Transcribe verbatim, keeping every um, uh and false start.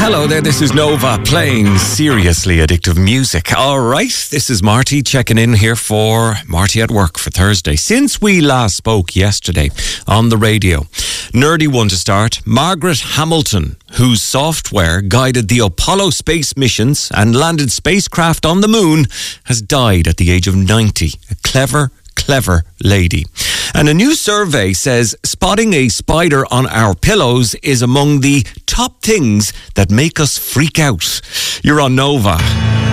Hello there, this is Nova playing seriously addictive music. All right, this is Marty checking in here for Marty at Work for Thursday. Since we last spoke yesterday on the radio, nerdy one to start, Margaret Hamilton, whose software guided the Apollo space missions and landed spacecraft on the moon, has died at the age of ninety. A clever, clever lady. And a new survey says spotting a spider on our pillows is among the top things that make us freak out. You're on Nova.